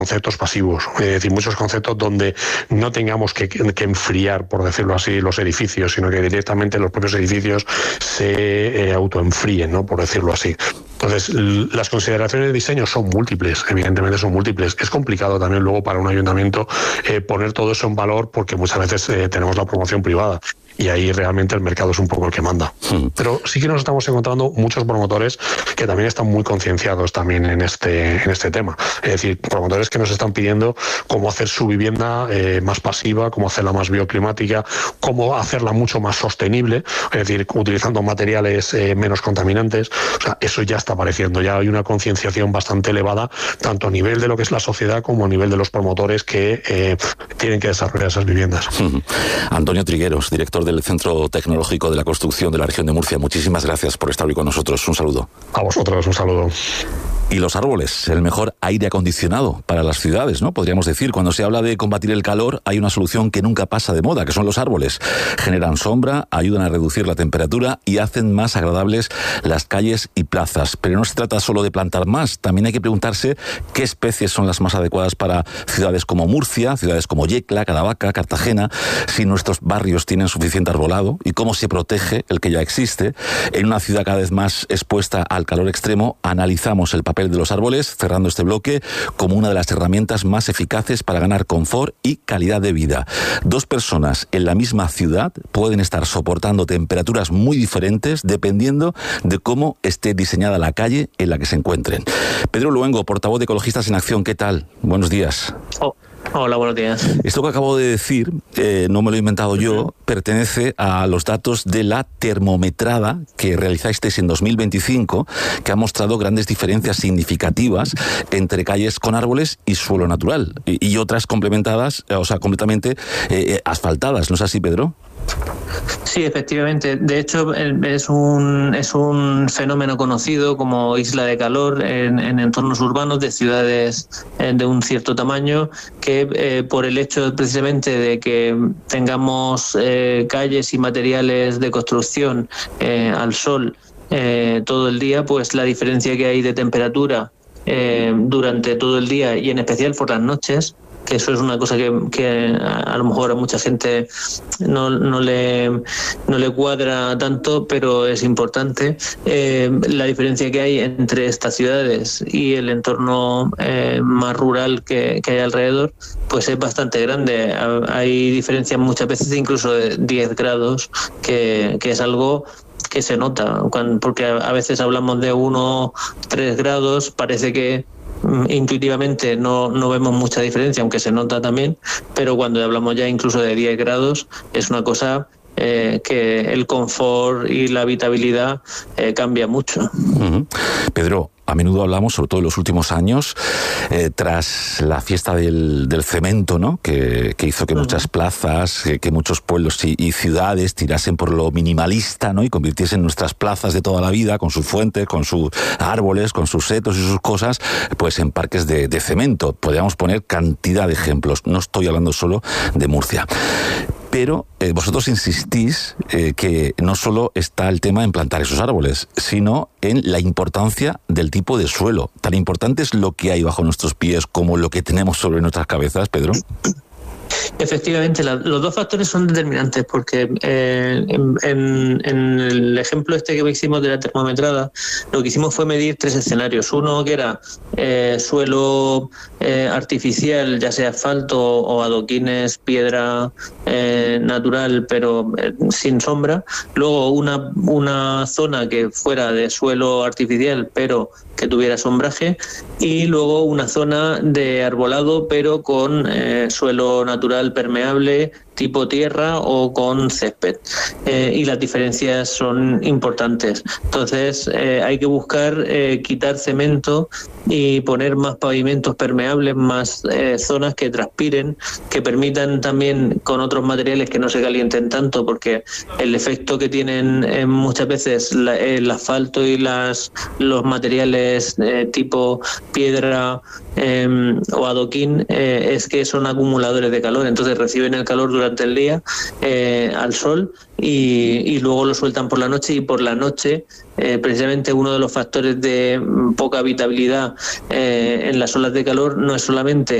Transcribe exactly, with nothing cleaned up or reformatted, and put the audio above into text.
conceptos pasivos, es decir, muchos conceptos donde no tengamos que, que enfriar, por decirlo así, los edificios, sino que directamente los propios edificios se eh, autoenfríen, ¿no? Por decirlo así. Entonces, las consideraciones de diseño son múltiples, evidentemente son múltiples. Es complicado también luego para un ayuntamiento eh, poner todo eso en valor, porque muchas veces eh, tenemos la promoción privada. Y ahí realmente el mercado es un poco el que manda. Mm. Pero sí que nos estamos encontrando muchos promotores que también están muy concienciados también en este, en este tema. Es decir, promotores que nos están pidiendo cómo hacer su vivienda eh, más pasiva, cómo hacerla más bioclimática, cómo hacerla mucho más sostenible, es decir, utilizando materiales eh, menos contaminantes. O sea, eso ya está apareciendo. Ya hay una concienciación bastante elevada, tanto a nivel de lo que es la sociedad como a nivel de los promotores que eh, tienen que desarrollar esas viviendas. Mm. Antonio Trigueros, director del Centro Tecnológico de la Construcción de la Región de Murcia. Muchísimas gracias por estar hoy con nosotros. Un saludo. A vosotros, un saludo. Y los árboles, el mejor aire acondicionado para las ciudades, ¿no? Podríamos decir, cuando se habla de combatir el calor, hay una solución que nunca pasa de moda, que son los árboles. Generan sombra, ayudan a reducir la temperatura y hacen más agradables las calles y plazas. Pero no se trata solo de plantar más, también hay que preguntarse qué especies son las más adecuadas para ciudades como Murcia, ciudades como Yecla, Caravaca, Cartagena, si nuestros barrios tienen suficiente arbolado y cómo se protege el que ya existe. En una ciudad cada vez más expuesta al calor extremo, analizamos el papel de los árboles, cerrando este bloque como una de las herramientas más eficaces para ganar confort y calidad de vida. Dos personas en la misma ciudad pueden estar soportando temperaturas muy diferentes dependiendo de cómo esté diseñada la calle en la que se encuentren. Pedro Luengo, portavoz de Ecologistas en Acción, ¿qué tal? Buenos días. Oh. Hola, buenos días. Esto que acabo de decir, eh, no me lo he inventado yo, uh-huh. pertenece a los datos de la termometrada que realizasteis en dos mil veinticinco, que ha mostrado grandes diferencias significativas entre calles con árboles y suelo natural, y, y otras complementadas, o sea, completamente eh, asfaltadas. ¿No es así, Pedro? Sí, efectivamente. De hecho, es un es un fenómeno conocido como isla de calor en, en entornos urbanos de ciudades de un cierto tamaño, que eh, por el hecho precisamente de que tengamos eh, calles y materiales de construcción eh, al sol eh, todo el día, pues la diferencia que hay de temperatura eh, durante todo el día y en especial por las noches, que eso es una cosa que, que a lo mejor a mucha gente no, no, le, no le cuadra tanto, pero es importante. Eh, la diferencia que hay entre estas ciudades y el entorno eh, más rural que, que hay alrededor, pues es bastante grande. Hay diferencias muchas veces incluso de diez grados, que, que es algo que se nota, porque a veces hablamos de uno, tres grados, parece que intuitivamente no, no vemos mucha diferencia, aunque se nota también, pero cuando hablamos ya incluso de diez grados es una cosa eh, que el confort y la habitabilidad eh, cambia mucho. Uh-huh. Pedro, a menudo hablamos, sobre todo en los últimos años, eh, tras la fiesta del, del cemento, ¿no? Que, que hizo que uh-huh. muchas plazas, que, que muchos pueblos y, y ciudades tirasen por lo minimalista, ¿no? Y convirtiesen nuestras plazas de toda la vida, con sus fuentes, con sus árboles, con sus setos y sus cosas, pues en parques de, de cemento. Podríamos poner cantidad de ejemplos. No estoy hablando solo de Murcia. Pero eh, vosotros insistís eh, que no solo está el tema en plantar esos árboles, sino en la importancia del tipo de suelo. Tan importante es lo que hay bajo nuestros pies como lo que tenemos sobre nuestras cabezas, Pedro. Efectivamente, la, los dos factores son determinantes, porque eh, en, en, en el ejemplo este que hicimos de la termometrada, lo que hicimos fue medir tres escenarios. Uno que era eh, suelo eh, artificial, ya sea asfalto o adoquines, piedra eh, natural, pero eh, sin sombra. Luego una, una zona que fuera de suelo artificial, pero que tuviera sombraje. Y luego una zona de arbolado, pero con eh, suelo natural permeable, tipo tierra o con césped. Eh, y las diferencias son importantes. Entonces eh, hay que buscar eh, quitar cemento y poner más pavimentos permeables, más eh, zonas que transpiren, que permitan también con otros materiales que no se calienten tanto, porque el efecto que tienen eh, muchas veces la, el asfalto y las los materiales eh, tipo piedra eh, o adoquín eh, es que son acumuladores de calor, entonces reciben el calor durante durante el día eh, al sol y, y luego lo sueltan por la noche, y por la noche eh, precisamente uno de los factores de poca habitabilidad eh, en las olas de calor no es solamente